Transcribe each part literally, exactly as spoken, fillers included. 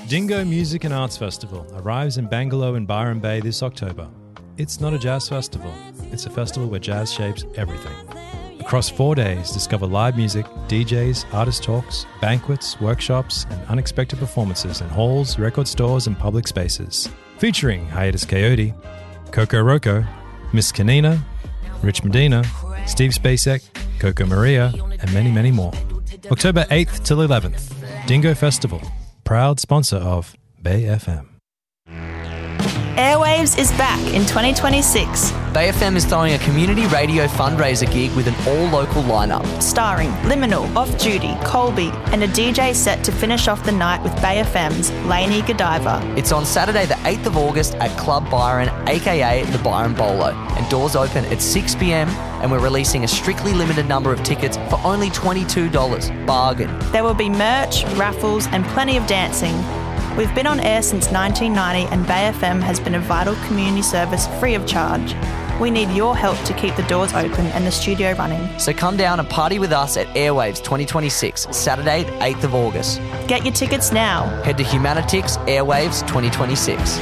Dingo Music and Arts Festival arrives in Bangalore in Byron Bay this October. It's not a jazz festival, it's a festival where jazz shapes everything. Across four days, discover live music, D Js, artist talks, banquets, workshops, and unexpected performances in halls, record stores, and public spaces. Featuring Hiatus Coyote, Coco Roco, Miss Kanina, Rich Medina, Steve Spacek, Coco Maria, and many, many more. October eighth till eleventh, Dingo Festival, proud sponsor of Bay F M. Airwaves is back in twenty twenty-six. Bay F M is throwing a community radio fundraiser gig with an all-local lineup. Starring Liminal, Off Duty, Colby, and a D J set to finish off the night with Bay F M's Lainey Godiva. It's on Saturday the eighth of August at Club Byron, aka the Byron Bolo. And doors open at six p.m. and we're releasing a strictly limited number of tickets for only twenty-two dollars. Bargain. There will be merch, raffles, and plenty of dancing. We've been on air since nineteen ninety and Bay F M has been a vital community service free of charge. We need your help to keep the doors open and the studio running. So come down and party with us at Airwaves twenty twenty-six, Saturday the eighth of August. Get your tickets now. Head to Humanitix Airwaves twenty twenty-six.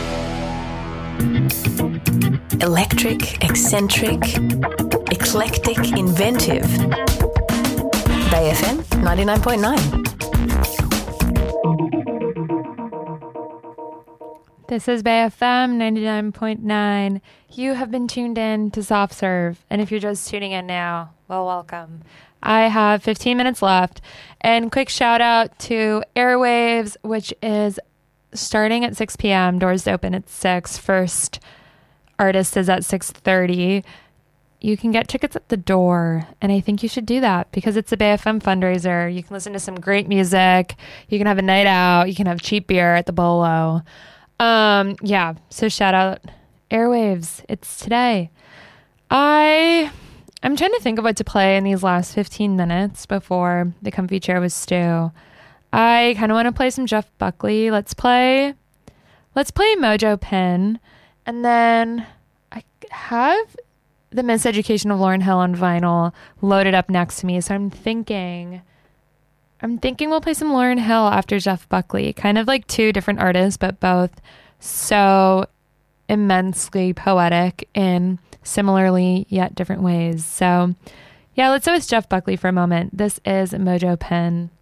Electric, eccentric, eclectic, inventive. Bay F M ninety-nine point nine. This is Bay F M ninety-nine point nine. You have been tuned in to Soft Serve, and if you're just tuning in now, well, welcome. I have fifteen minutes left, and quick shout out to Airwaves, which is starting at six p.m. Doors open at six. First artist is at six thirty. You can get tickets at the door, and I think you should do that because it's a Bay F M fundraiser. You can listen to some great music. You can have a night out. You can have cheap beer at the Bolo. Um, yeah, so shout out Airwaves. It's today. I, I'm trying to think of what to play in these last fifteen minutes before the comfy chair with Stu. I kind of want to play some Jeff Buckley. Let's play, let's play Mojo Pen. And then I have the Miseducation of Lauryn Hill on vinyl loaded up next to me. So I'm thinking... I'm thinking we'll play some Lauryn Hill after Jeff Buckley. Kind of like two different artists, but both so immensely poetic in similarly yet different ways. So yeah, let's go with Jeff Buckley for a moment. This is Mojo Pen.